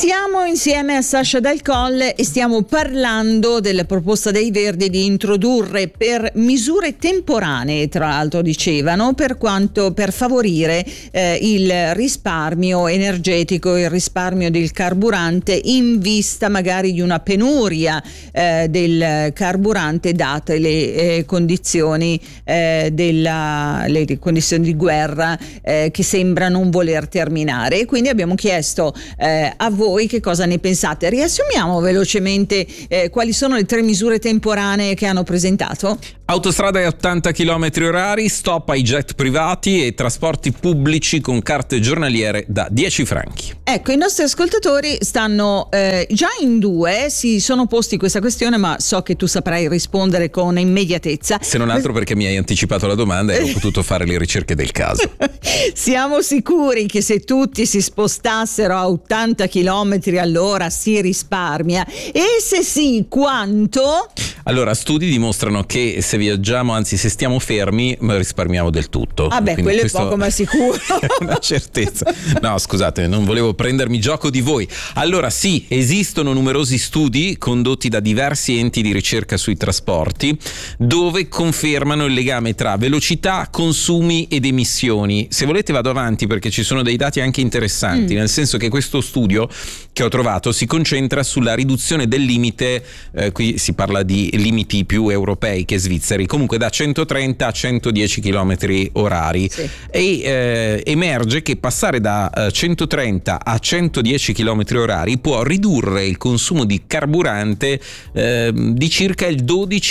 Siamo insieme a Sasha Dal Colle e stiamo parlando della proposta dei Verdi di introdurre per misure temporanee, tra l'altro dicevano, per favorire il risparmio energetico, il risparmio del carburante in vista magari di una penuria del carburante date le condizioni le condizioni di guerra che sembra non voler terminare. E quindi abbiamo chiesto a voi che cosa ne pensate. Riassumiamo velocemente quali sono le 3 misure temporanee che hanno presentato. Autostrade a 80 km/h, stop ai jet privati e trasporti pubblici con carte giornaliere da 10 franchi. Ecco, i nostri ascoltatori stanno già in 2, si sono posti questa questione, ma so che tu saprai rispondere con immediatezza. Se non altro perché mi hai anticipato la domanda e ho potuto fare le ricerche del caso. Siamo sicuri che se tutti si spostassero a 80 km/h si risparmia? E se sì, quanto? Allora, studi dimostrano che se viaggiamo, anzi se stiamo fermi, risparmiamo del tutto. Vabbè, quello è poco ma sicuro. È una certezza. No, scusate, non volevo prendermi gioco di voi. Allora sì, esistono numerosi studi condotti da diversi enti di ricerca sui trasporti dove confermano il legame tra velocità, consumi ed emissioni. Se volete vado avanti perché ci sono dei dati anche interessanti, nel senso che questo studio che ho trovato si concentra sulla riduzione del limite, qui si parla di limiti più europei che svizzeri, comunque da 130 a 110 km/h, sì. E emerge che passare da 130 a 110 km/h può ridurre il consumo di carburante di circa il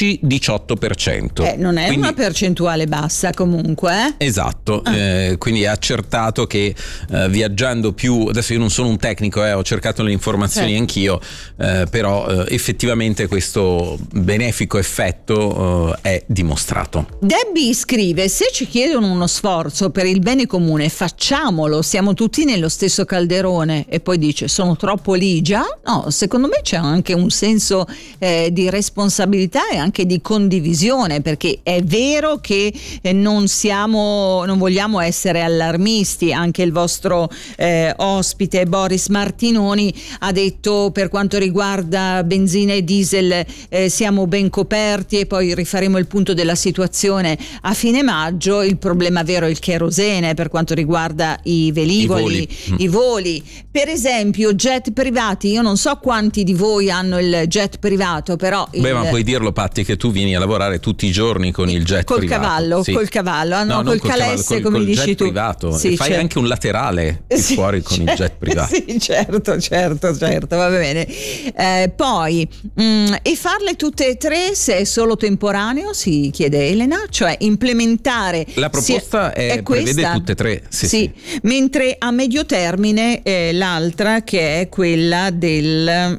12-18%. Non è una percentuale bassa comunque. Esatto, quindi è accertato che viaggiando più, adesso io non sono un tecnico, ho cercato le informazioni anch'io, però effettivamente questo benefico effetto è dimostrato. Debbie scrive: se ci chiedono uno sforzo per il bene comune facciamolo, siamo tutti nello stesso calderone. E poi dice: sono troppo ligia? No, secondo me c'è anche un senso di responsabilità e anche di condivisione, perché è vero che non vogliamo essere allarmisti. Anche il vostro ospite Boris Martinoni ha detto: per quanto riguarda benzina e diesel siamo ben coperti, e poi rifaremo il punto della situazione a fine maggio. Il problema vero è il kerosene per quanto riguarda i velivoli, i voli. Per esempio jet privati, io non so quanti di voi hanno il jet privato, però ma puoi dirlo, Patti, che tu vieni a lavorare tutti i giorni con il jet col privato. Cavallo, sì. Col cavallo, no, col calesse, come col dici jet tu. Privato. Sì, e fai anche un laterale fuori con il jet privato. Sì, certo, va bene. Poi e farle tutte e 3 se è solo temporaneo, si chiede Elena, cioè implementare. La proposta prevede tutte e 3. Sì. Mentre a medio termine l'altra, che è quella del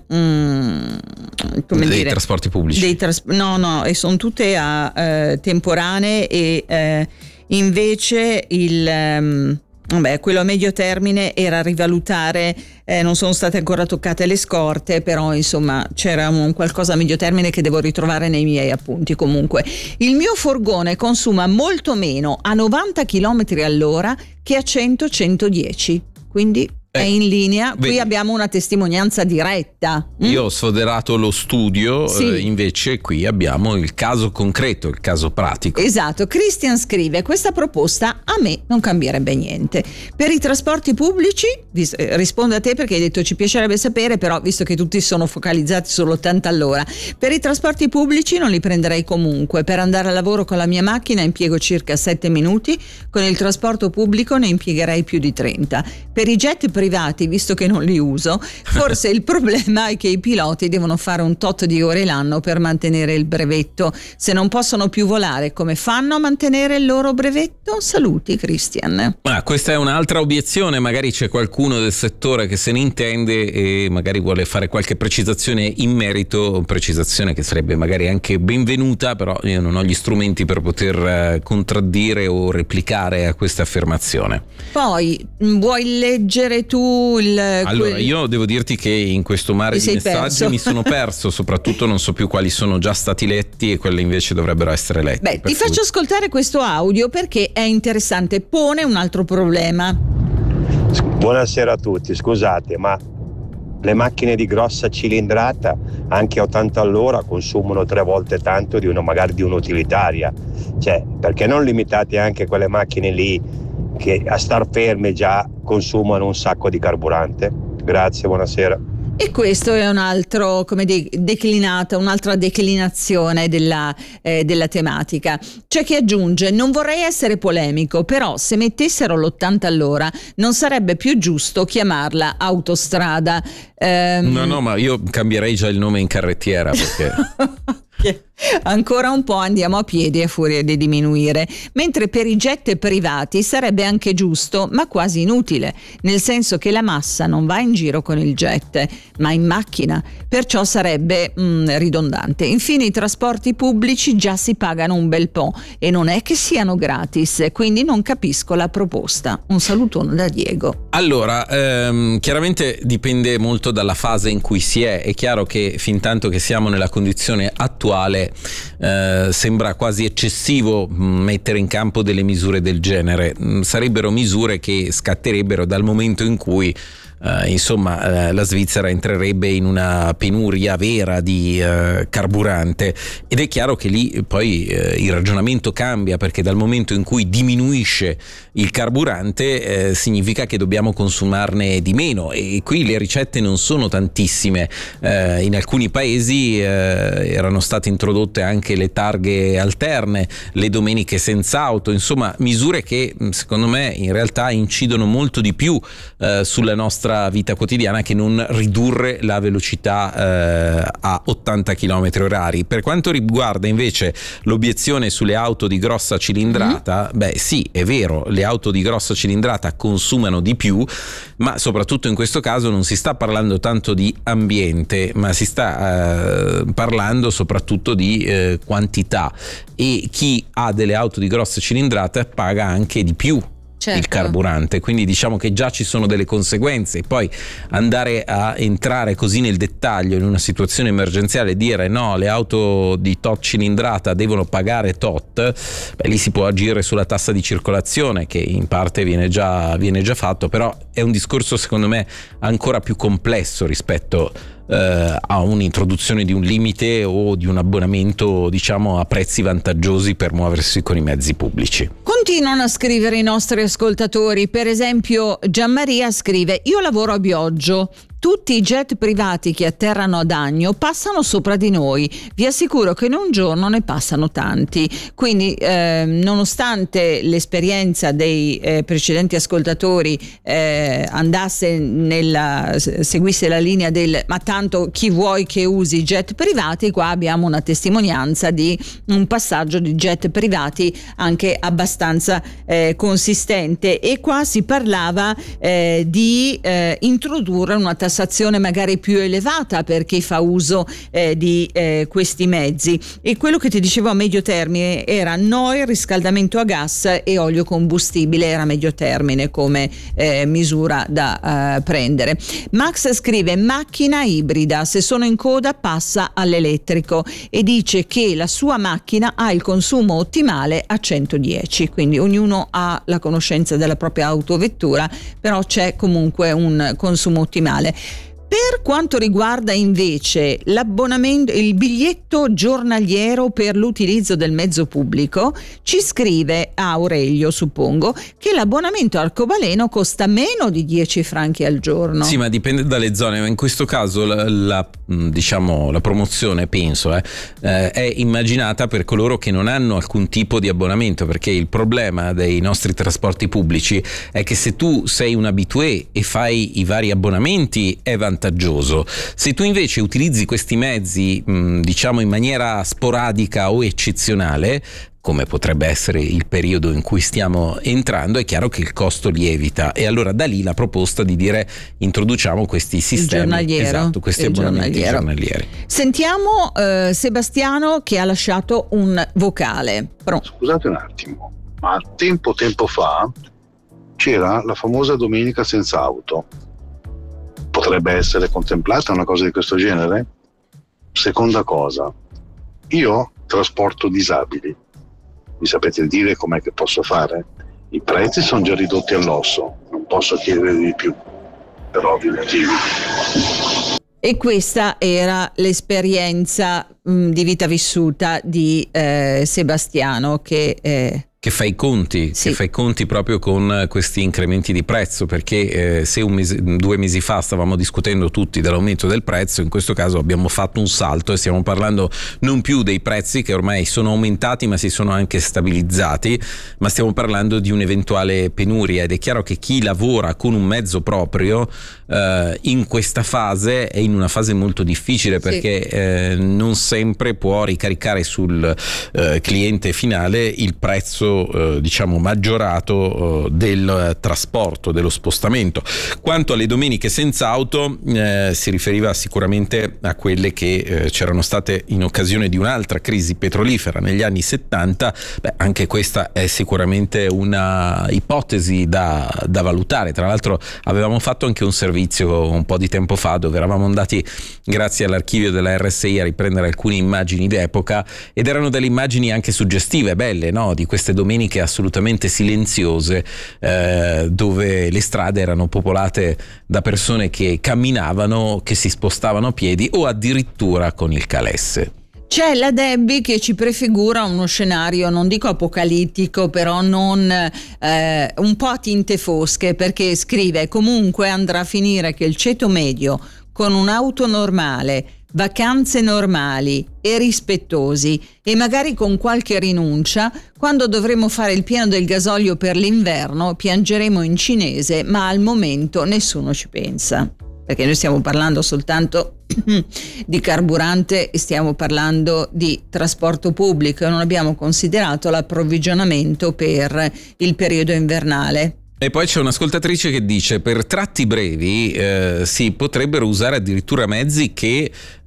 dei trasporti pubblici. No, e sono tutte a temporanee, e invece quello a medio termine era rivalutare, non sono state ancora toccate le scorte, però insomma c'era un qualcosa a medio termine che devo ritrovare nei miei appunti. Comunque il mio furgone consuma molto meno a 90 km/h che a 100-110, quindi è in linea. Qui abbiamo una testimonianza diretta. Io ho sfoderato lo studio, invece qui abbiamo il caso concreto, il caso pratico. Esatto. Christian scrive: questa proposta a me non cambierebbe niente. Per i trasporti pubblici, rispondo a te perché hai detto ci piacerebbe sapere, però visto che tutti sono focalizzati sull'80 all'ora, per i trasporti pubblici non li prenderei comunque. Per andare al lavoro con la mia macchina impiego circa 7 minuti, con il trasporto pubblico ne impiegherei più di 30. Per i jet privati, visto che non li uso, forse il problema è che i piloti devono fare un tot di ore l'anno per mantenere il brevetto. Se non possono più volare, come fanno a mantenere il loro brevetto? Saluti, Christian. Questa è un'altra obiezione, magari c'è qualcuno del settore che se ne intende e magari vuole fare qualche precisazione in merito, precisazione che sarebbe magari anche benvenuta, però io non ho gli strumenti per poter contraddire o replicare a questa affermazione. Poi vuoi leggere tu Allora, io devo dirti che in questo mare di messaggi mi sono perso, soprattutto non so più quali sono già stati letti e quelli invece dovrebbero essere letti. Ti faccio ascoltare questo audio perché è interessante, pone un altro problema. Buonasera a tutti, scusate, ma le macchine di grossa cilindrata anche a 80 all'ora consumano 3 volte tanto magari di un'utilitaria. Cioè, perché non limitate anche quelle macchine lì che a star ferme già consumano un sacco di carburante? Grazie, buonasera. E questo è un altro, un'altra declinazione della tematica. C'è chi aggiunge: non vorrei essere polemico, però se mettessero l'80 all'ora non sarebbe più giusto chiamarla autostrada. No, ma io cambierei già il nome in carrettiera, perché ancora un po' andiamo a piedi a furia di diminuire, mentre per i jet privati sarebbe anche giusto, ma quasi inutile, nel senso che la massa non va in giro con il jet, ma in macchina, perciò sarebbe ridondante. Infine i trasporti pubblici già si pagano un bel po' e non è che siano gratis, quindi non capisco la proposta. Un salutone da Diego. Allora, chiaramente dipende molto dalla fase in cui si è chiaro che fin tanto che siamo nella condizione attuale sembra quasi eccessivo mettere in campo delle misure del genere. Sarebbero misure che scatterebbero dal momento in cui la Svizzera entrerebbe in una penuria vera di carburante, ed è chiaro che lì poi il ragionamento cambia, perché dal momento in cui diminuisce il carburante significa che dobbiamo consumarne di meno, e qui le ricette non sono tantissime. In alcuni paesi erano state introdotte anche le targhe alterne, le domeniche senza auto, insomma misure che secondo me in realtà incidono molto di più sulla nostra vita quotidiana che non ridurre la velocità a 80 km orari. Per quanto riguarda invece l'obiezione sulle auto di grossa cilindrata, sì, è vero, le auto di grossa cilindrata consumano di più, ma soprattutto in questo caso non si sta parlando tanto di ambiente, ma si sta parlando soprattutto di quantità, e chi ha delle auto di grossa cilindrata paga anche di più. Certo. Il carburante, quindi diciamo che già ci sono delle conseguenze. Poi andare a entrare così nel dettaglio in una situazione emergenziale e dire no, le auto di tot cilindrata devono pagare tot, lì si può agire sulla tassa di circolazione, che in parte viene già fatto, però è un discorso secondo me ancora più complesso rispetto a un'introduzione di un limite o di un abbonamento, diciamo, a prezzi vantaggiosi per muoversi con i mezzi pubblici. Continuano a scrivere i nostri ascoltatori. Per esempio Gianmaria scrive: io lavoro a Bioggio, tutti i jet privati che atterrano ad Agno passano sopra di noi, vi assicuro che in un giorno ne passano tanti. Quindi nonostante l'esperienza dei precedenti ascoltatori seguisse la linea del ma tanto chi vuoi che usi i jet privati, qua abbiamo una testimonianza di un passaggio di jet privati anche abbastanza consistente, e qua si parlava di introdurre una tassazione magari più elevata per chi fa uso di questi mezzi. E quello che ti dicevo a medio termine era no il riscaldamento a gas e olio combustibile, era a medio termine come misura da prendere. Max scrive: macchina ibrida, se sono in coda passa all'elettrico, e dice che la sua macchina ha il consumo ottimale a 110, quindi ognuno ha la conoscenza della propria autovettura, però c'è comunque un consumo ottimale. Per quanto riguarda invece l'abbonamento, il biglietto giornaliero per l'utilizzo del mezzo pubblico, ci scrive Aurelio, suppongo, che l'abbonamento arcobaleno costa meno di 10 franchi al giorno. Sì, ma dipende dalle zone, ma in questo caso la promozione, penso, è immaginata per coloro che non hanno alcun tipo di abbonamento, perché il problema dei nostri trasporti pubblici è che se tu sei un habitué e fai i vari abbonamenti è vantaggioso. Se tu invece utilizzi questi mezzi in maniera sporadica o eccezionale, come potrebbe essere il periodo in cui stiamo entrando, è chiaro che il costo lievita, e allora da lì la proposta di dire introduciamo questi sistemi, questi abbonamenti giornalieri. Sentiamo Sebastiano che ha lasciato un vocale. Scusate un attimo, ma tempo fa c'era la famosa domenica senza auto. Potrebbe essere contemplata una cosa di questo genere? Seconda cosa, io trasporto disabili. Mi sapete dire com'è che posso fare? I prezzi sono già ridotti all'osso, non posso chiedere di più, per ovvi motivi. E questa era l'esperienza di vita vissuta di Sebastiano che fa i conti, sì, che fa i conti proprio con questi incrementi di prezzo, perché se 2 mesi fa stavamo discutendo tutti dell'aumento del prezzo, in questo caso abbiamo fatto un salto e stiamo parlando non più dei prezzi che ormai sono aumentati ma si sono anche stabilizzati, ma stiamo parlando di un'eventuale penuria, ed è chiaro che chi lavora con un mezzo proprio in questa fase è in una fase molto difficile, perché non sempre può ricaricare sul cliente finale il prezzo diciamo maggiorato del trasporto, dello spostamento. Quanto alle domeniche senza auto, si riferiva sicuramente a quelle che c'erano state in occasione di un'altra crisi petrolifera negli anni 70. Anche questa è sicuramente una ipotesi da valutare. Tra l'altro avevamo fatto anche un servizio un po' di tempo fa dove eravamo andati, grazie all'archivio della RSI, a riprendere alcune immagini d'epoca, ed erano delle immagini anche suggestive, belle, no? Di queste domeniche assolutamente silenziose, dove le strade erano popolate da persone che camminavano, che si spostavano a piedi o addirittura con il calesse. C'è la Debbie che ci prefigura uno scenario, non dico apocalittico, però non un po' a tinte fosche, perché scrive: comunque andrà a finire che il ceto medio, con un'auto normale, vacanze normali e rispettosi, e magari con qualche rinuncia, quando dovremo fare il pieno del gasolio per l'inverno piangeremo in cinese, ma al momento nessuno ci pensa. Perché noi stiamo parlando soltanto di carburante, stiamo parlando di trasporto pubblico e non abbiamo considerato l'approvvigionamento per il periodo invernale. E poi c'è un'ascoltatrice che dice: per tratti brevi si potrebbero usare addirittura mezzi che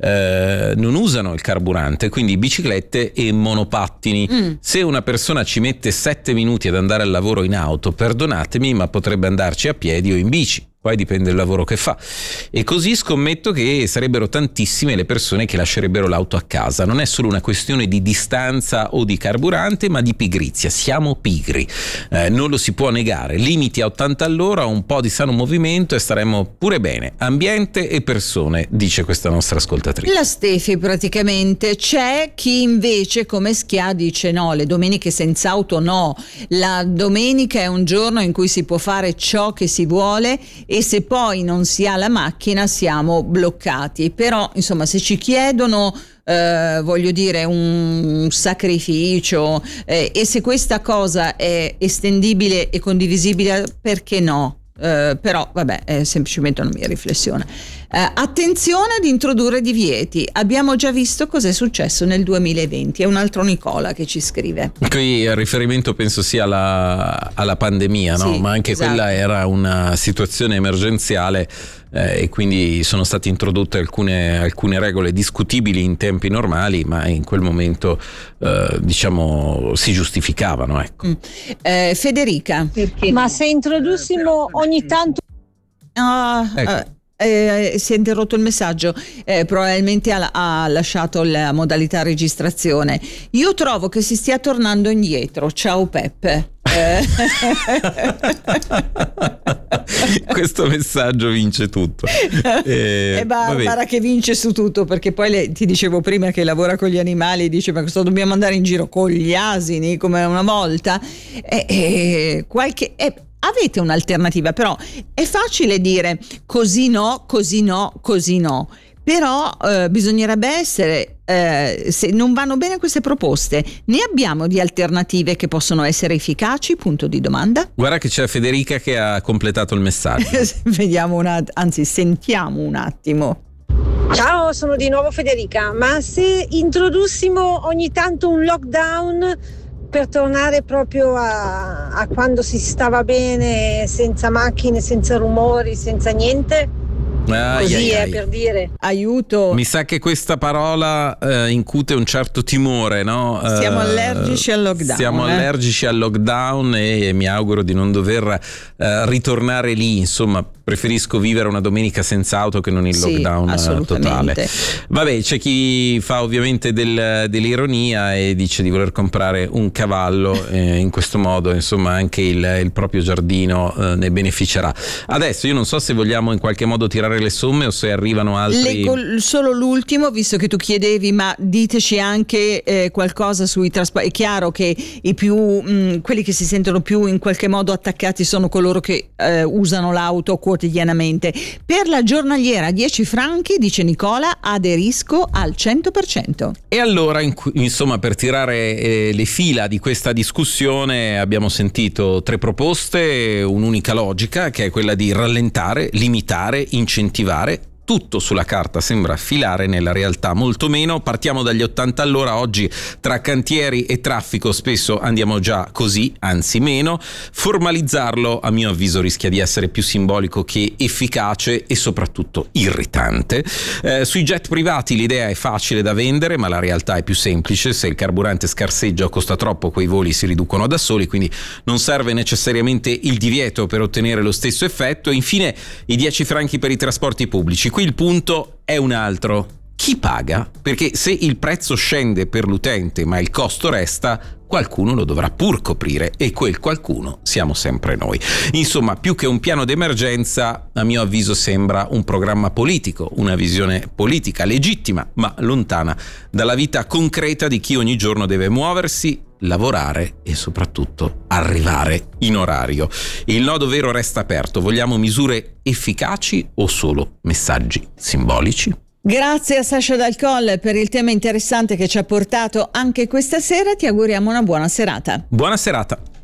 non usano il carburante, quindi biciclette e monopattini. Se una persona ci mette 7 minuti ad andare al lavoro in auto, perdonatemi, ma potrebbe andarci a piedi o in bici. Poi dipende dal lavoro che fa. E così scommetto che sarebbero tantissime le persone che lascerebbero l'auto a casa. Non è solo una questione di distanza o di carburante, ma di pigrizia. Siamo pigri, non lo si può negare. Limiti a 80 all'ora, un po' di sano movimento e staremo pure bene. Ambiente e persone, dice questa nostra ascoltatrice. La Stefi praticamente. C'è chi invece come Schia dice no, le domeniche senza auto no, la domenica è un giorno in cui si può fare ciò che si vuole e se poi non si ha la macchina siamo bloccati. Però insomma, se ci chiedono voglio dire un sacrificio e se questa cosa è estendibile e condivisibile, perché no? Però vabbè, è semplicemente una mia riflessione. Attenzione ad introdurre divieti, abbiamo già visto cos'è successo nel 2020. È un altro Nicola che ci scrive. Qui il riferimento penso sia alla pandemia, no? Sì, ma anche esatto. Quella era una situazione emergenziale e quindi sono state introdotte alcune regole discutibili in tempi normali, ma in quel momento diciamo si giustificavano, ecco. Federica. Ma se introdussimo ogni tanto Ecco. Si è interrotto il messaggio, probabilmente ha lasciato la modalità registrazione. Io trovo che si stia tornando indietro. Ciao Peppe. Questo messaggio vince tutto. È Barbara che vince su tutto, perché poi ti dicevo prima che lavora con gli animali, dice ma cosa dobbiamo andare in giro con gli asini come una volta? Avete un'alternativa, però è facile dire così no, così no, così no. Però bisognerebbe essere, se non vanno bene queste proposte, ne abbiamo di alternative che possono essere efficaci? Punto di domanda. Guarda che c'è Federica che ha completato il messaggio. Sentiamo un attimo. Ciao, sono di nuovo Federica. Ma se introdussimo ogni tanto un lockdown per tornare proprio a quando si stava bene, senza macchine, senza rumori, senza niente? Così è per dire. Aiuto. Mi sa che questa parola incute un certo timore, no? Siamo allergici al lockdown. Siamo allergici al lockdown e mi auguro di non dover ritornare lì. Insomma, preferisco vivere una domenica senza auto che non il lockdown totale. Vabbè, c'è chi fa ovviamente dell'ironia e dice di voler comprare un cavallo, in questo modo insomma anche il proprio giardino ne beneficerà. Adesso io non so se vogliamo in qualche modo tirare squadrare le somme o se arrivano altri. Leggo solo l'ultimo, visto che tu chiedevi, ma diteci anche qualcosa sui trasporti. È chiaro che i più quelli che si sentono più in qualche modo attaccati sono coloro che usano l'auto quotidianamente. Per la giornaliera 10 franchi, dice Nicola, aderisco al 100%. E allora, insomma, per tirare le fila di questa discussione abbiamo sentito 3 proposte, un'unica logica, che è quella di rallentare, limitare, incentivare. Tutto sulla carta sembra filare, nella realtà molto meno. Partiamo dagli 80 all'ora. Oggi tra cantieri e traffico spesso andiamo già così, anzi meno. Formalizzarlo, a mio avviso, rischia di essere più simbolico che efficace e soprattutto irritante. Sui jet privati l'idea è facile da vendere, ma la realtà è più semplice. Se il carburante scarseggia o costa troppo, quei voli si riducono da soli, quindi non serve necessariamente il divieto per ottenere lo stesso effetto. E infine i 10 franchi per i trasporti pubblici. Qui il punto è un altro. Chi paga? Perché se il prezzo scende per l'utente ma il costo resta, qualcuno lo dovrà pur coprire, e quel qualcuno siamo sempre noi. Insomma, più che un piano d'emergenza, a mio avviso sembra un programma politico, una visione politica legittima ma lontana dalla vita concreta di chi ogni giorno deve muoversi, lavorare e soprattutto arrivare in orario. Il nodo vero resta aperto. Vogliamo misure efficaci o solo messaggi simbolici? Grazie a Sasha Dal Colle per il tema interessante che ci ha portato anche questa sera. Ti auguriamo una buona serata. Buona serata.